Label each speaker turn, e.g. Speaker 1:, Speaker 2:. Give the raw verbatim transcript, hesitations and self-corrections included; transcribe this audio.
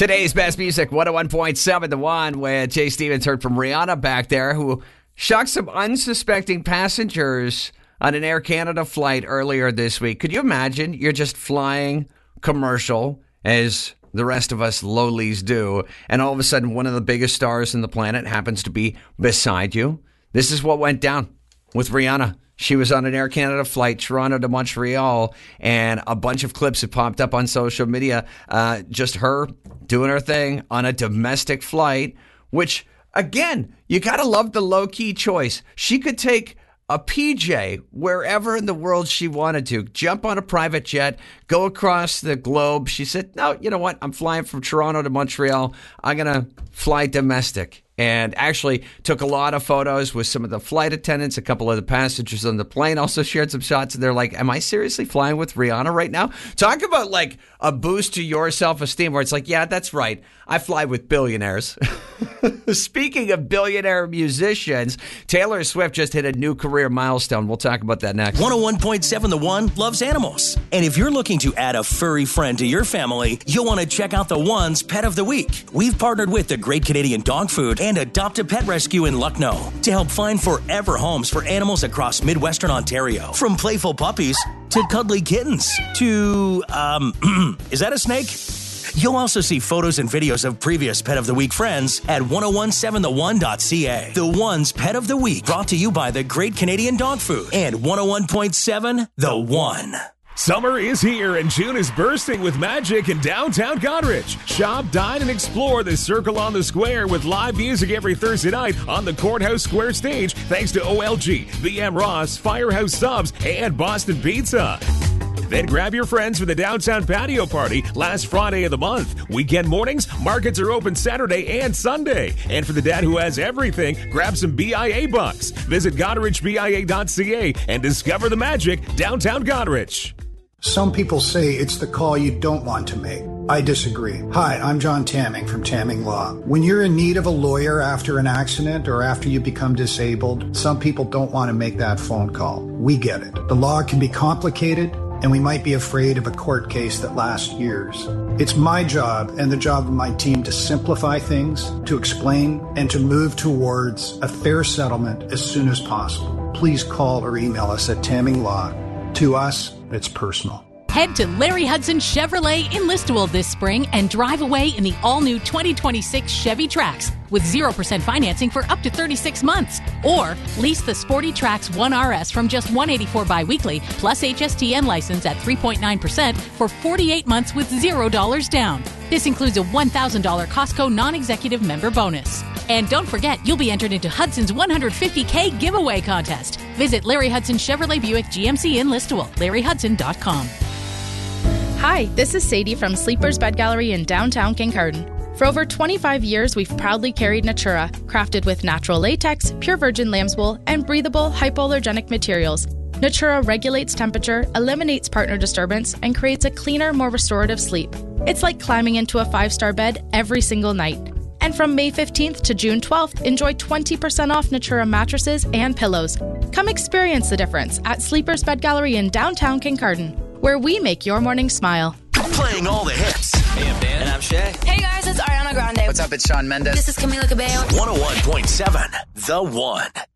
Speaker 1: Today's best music, one oh one point seven The One, with Jay Stevens. Heard from Rihanna back there, who shocked some unsuspecting passengers on an Air Canada flight earlier this week. Could you imagine? You're just flying commercial, as the rest of us lowlies do, and all of a sudden one of the biggest stars on the planet happens to be beside you. This is what went down with Rihanna. She was on an Air Canada flight, Toronto to Montreal, and a bunch of clips have popped up on social media. Uh, just her doing her thing on a domestic flight, which, again, you got to love the low-key choice. She could take a P J wherever in the world she wanted to, jump on a private jet, go across the globe. She said, no, you know what? I'm flying from Toronto to Montreal. I'm going to fly domestic. And actually took a lot of photos with some of the flight attendants. A couple of the passengers on the plane also shared some shots. And they're like, am I seriously flying with Rihanna right now? Talk about like a boost to your self-esteem where it's like, yeah, that's right. I fly with billionaires. Speaking of billionaire musicians, Taylor Swift just hit a new career milestone. We'll talk about that next.
Speaker 2: one oh one point seven The One loves animals. And if you're looking to add a furry friend to your family, you'll want to check out The One's Pet of the Week. We've partnered with the Great Canadian Dog Food and Adopt a Pet Rescue in Lucknow to help find forever homes for animals across Midwestern Ontario. From playful puppies to cuddly kittens to, um, is that a snake? You'll also see photos and videos of previous Pet of the Week friends at ten seventeen the one dot c a. The One's Pet of the Week, brought to you by the Great Canadian Dog Food and one oh one point seven The One.
Speaker 3: Summer is here and June is bursting with magic in downtown Goderich. Shop, dine, and explore the Circle on the Square with live music every Thursday night on the Courthouse Square stage, thanks to O L G, B M Ross, Firehouse Subs, and Boston Pizza. Then grab your friends for the downtown patio party last Friday of the month. Weekend mornings, markets are open Saturday and Sunday. And for the dad who has everything, grab some B I A bucks. Visit Goderich B I A dot c a and discover the magic downtown Goderich.
Speaker 4: Some people say it's the call you don't want to make. I disagree. Hi, I'm John Tamming from Tamming Law. When you're in need of a lawyer after an accident or after you become disabled, some people don't want to make that phone call. We get it. The law can be complicated, and we might be afraid of a court case that lasts years. It's my job and the job of my team to simplify things, to explain, and to move towards a fair settlement as soon as possible. Please call or email us at Tamming Law. To us, it's personal.
Speaker 5: Head to Larry Hudson Chevrolet in Listowel this spring and drive away in the all-new twenty twenty-six Chevy Trax with zero percent financing for up to thirty-six months. Or lease the Sporty Trax one R S from just one hundred eighty-four dollars biweekly plus H S T N license at three point nine percent for forty-eight months with zero dollars down. This includes a one thousand dollars Costco non-executive member bonus. And don't forget, you'll be entered into Hudson's one hundred fifty thousand giveaway contest. Visit Larry Hudson Chevrolet Buick G M C in Listowel, larry hudson dot com.
Speaker 6: Hi, this is Sadie from Sleepers Bed Gallery in downtown Kincardine. For over twenty-five years, we've proudly carried Natura, crafted with natural latex, pure virgin lamb's wool, and breathable, hypoallergenic materials. Natura regulates temperature, eliminates partner disturbance, and creates a cleaner, more restorative sleep. It's like climbing into a five-star bed every single night. And from May fifteenth to June twelfth, enjoy twenty percent off Natura mattresses and pillows. Come experience the difference at Sleepers Bed Gallery in downtown Kincardine, where we make your morning smile.
Speaker 2: Playing all the hits.
Speaker 7: Hey, I'm Dan.
Speaker 8: And I'm Shay.
Speaker 9: Hey guys, it's Ariana Grande.
Speaker 10: What's up, it's Shawn Mendes.
Speaker 9: This is Camila Cabello.
Speaker 2: one oh one point seven The One.